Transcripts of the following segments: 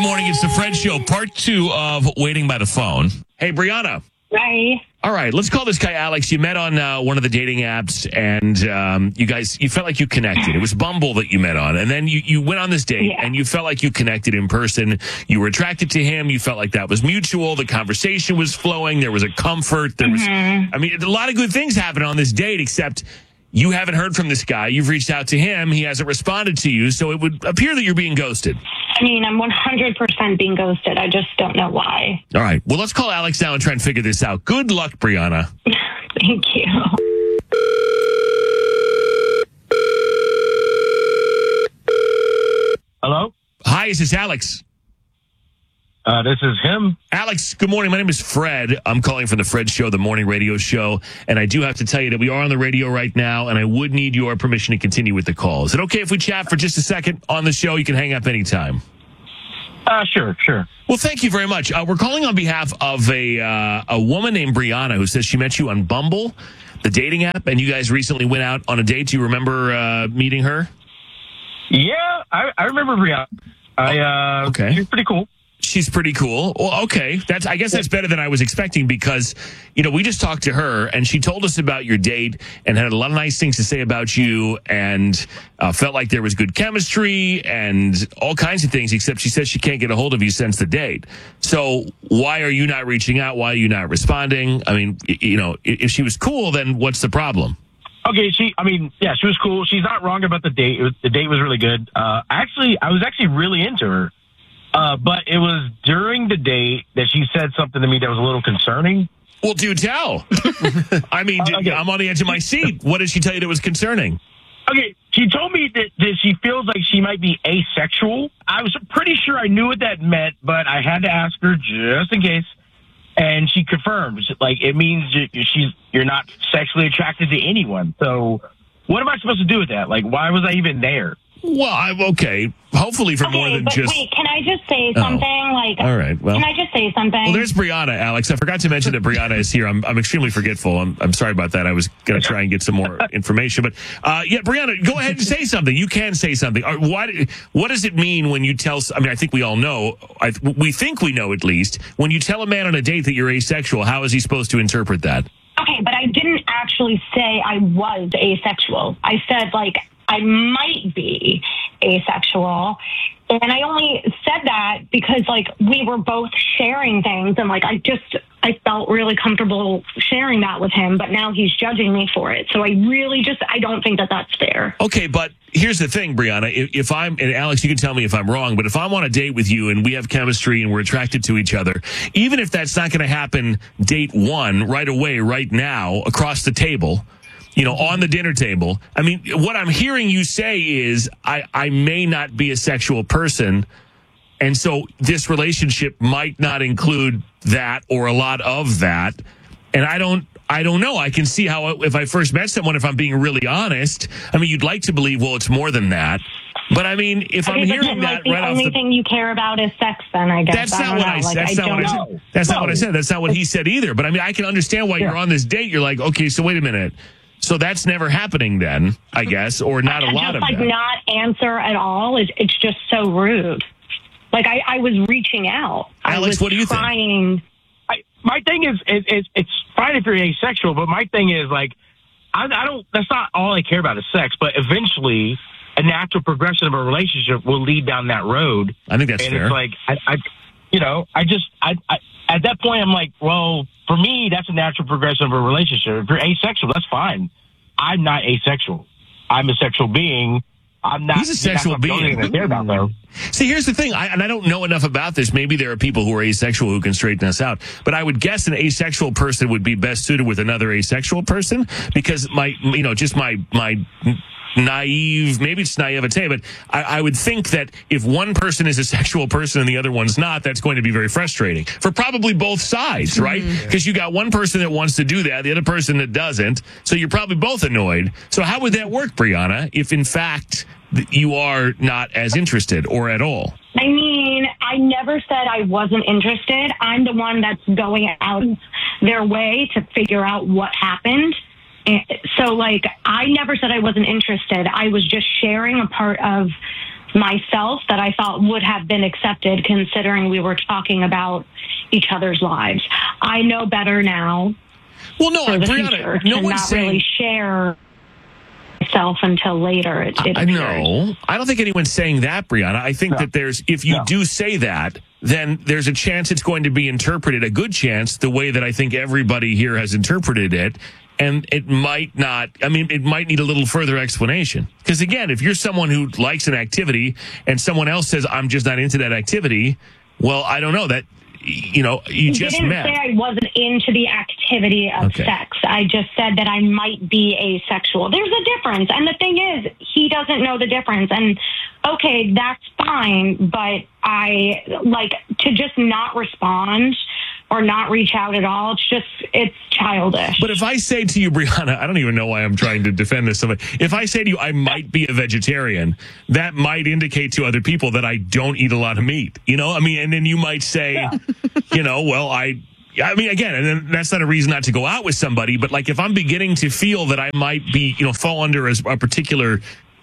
morning. It's the Fred Show, part 2 of Waiting by the Phone. Hey, Brianna. Hi. All right, let's call this guy Alex. You met on one of the dating apps, and you felt like you connected. It was Bumble that you met on, and then you went on this date, and you felt like you connected in person. You were attracted to him. You felt like that was mutual. The conversation was flowing. There was a comfort. There was, I mean, a lot of good things happened on this date, except you haven't heard from this guy. You've reached out to him. He hasn't responded to you, so it would appear that you're being ghosted. I mean, I'm 100% being ghosted. I just don't know why. All right. Well, let's call Alex now and try and figure this out. Good luck, Brianna. Thank you. Hello? Hi, is this Alex? This is him. Alex, good morning. My name is Fred. I'm calling from the Fred Show, the morning radio show. And I do have to tell you that we are on the radio right now, and I would need your permission to continue with the call. Is it okay if we chat for just a second on the show? You can hang up anytime. Sure. Well, thank you very much. We're calling on behalf of a woman named Brianna who says she met you on Bumble, the dating app, and you guys recently went out on a date. Do you remember meeting her? Yeah, I remember Brianna. Okay. She's pretty cool. She's pretty cool. Well, okay. I guess that's better than I was expecting because, we just talked to her and she told us about your date and had a lot of nice things to say about you and felt like there was good chemistry and all kinds of things, except she says she can't get a hold of you since the date. So why are you not reaching out? Why are you not responding? I mean, if she was cool, then what's the problem? Okay, she was cool. She's not wrong about the date. The date was really good. I was actually really into her. But it was during the date that she said something to me that was a little concerning. Well, do tell. I mean, okay. I'm on the edge of my seat. What did she tell you that was concerning? Okay, she told me that she feels like she might be asexual. I was pretty sure I knew what that meant, but I had to ask her just in case. And she confirmed, like, it means you're not sexually attracted to anyone. So what am I supposed to do with that? Like, why was I even there? Well, okay. Hopefully for more than just... Wait, can I just say something? All right, well... Can I just say something? Well, there's Brianna, Alex. I forgot to mention that Brianna is here. I'm extremely forgetful. I'm sorry about that. I was going to try and get some more information. But, Brianna, go ahead and say something. You can say something. What does it mean when you tell... I mean, I think we all know. We think we know, at least. When you tell a man on a date that you're asexual, how is he supposed to interpret that? Okay, but I didn't actually say I was asexual. I said, I might be asexual. And I only said that because, we were both sharing things. And, I felt really comfortable sharing that with him. But now he's judging me for it. So I don't think that that's fair. Okay, but here's the thing, Brianna. If I'm, and Alex, you can tell me if I'm wrong, but if I'm on a date with you and we have chemistry and we're attracted to each other, even if that's not going to happen date one right away, right now, across the table, on the dinner table. I mean, what I'm hearing you say is I may not be a sexual person. And so this relationship might not include that or a lot of that. And I don't know. I can see how if I first met someone, if I'm being really honest, I mean, you'd like to believe, well, it's more than that. But I mean, if I'm hearing that right off the only thing you care about is sex, then I guess. That's not what I said. That's not what I said. That's not what he said either. But I mean, I can understand why you're on this date. You're like, okay, so wait a minute. So that's never happening then, I guess, or not a lot of that. Not answer at all. It's just so rude. I was reaching out. Alex, what do you think? My thing is, it's fine if you're asexual, but my thing is, I don't, that's not all I care about is sex, but eventually a natural progression of a relationship will lead down that road. I think that's fair. And it's at that point, I'm like, well, for me, that's a natural progression of a relationship. If you're asexual, that's fine. I'm not asexual. I'm a sexual being. I'm not. He's a sexual being. I care about, though. See, here's the thing, and I don't know enough about this. Maybe there are people who are asexual who can straighten us out. But I would guess an asexual person would be best suited with another asexual person because my naive, maybe it's naivete, but I would think that if one person is a sexual person and the other one's not, that's going to be very frustrating for probably both sides, right? Because you got one person that wants to do that, the other person that doesn't, so you're probably both annoyed. So how would that work, Brianna, if in fact you are not as interested or at all? I mean, I never said I wasn't interested. I'm the one that's going out their way to figure out what happened. So, I never said I wasn't interested. I was just sharing a part of myself that I thought would have been accepted, considering we were talking about each other's lives. I know better now. Well, no, for the Brianna, future, no to one's not saying. really share myself until later. It I appears. know. I don't think anyone's saying that, Brianna. I think that if you do say that, then there's a chance it's going to be interpreted, a good chance, the way that I think everybody here has interpreted it. And it might not, it might need a little further explanation. Because again, if you're someone who likes an activity and someone else says, I'm just not into that activity, well, I don't know that, you just didn't met. say I wasn't into the activity of sex. I just said that I might be asexual. There's a difference. And the thing is, he doesn't know the difference. And okay, that's fine. But I like to just not respond or not reach out at all. It's childish. But if I say to you, Brianna, I don't even know why I'm trying to defend this. If I say to you, I might be a vegetarian, that might indicate to other people that I don't eat a lot of meat. And then you might say, well, again, and then that's not a reason not to go out with somebody. But like, if I'm beginning to feel that I might be, fall under a particular,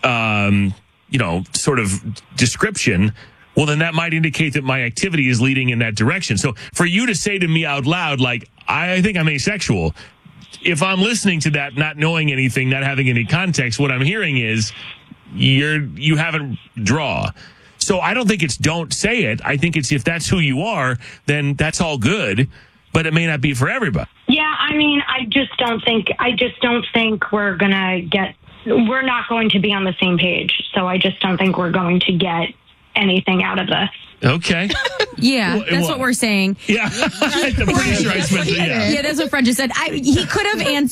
sort of description, well, then that might indicate that my activity is leading in that direction. So for you to say to me out loud, like, I think I'm asexual, if I'm listening to that, not knowing anything, not having any context, what I'm hearing is you haven't draw. So I don't think it's don't say it. I think it's if that's who you are, then that's all good, but it may not be for everybody. Yeah, I just don't think we're not going to be on the same page. So I just don't think we're going to get anything out of this. Okay. Yeah, that's what we're saying. Yeah. I'm pretty sure I spent Yeah, that's what Fred just said. He could have answered.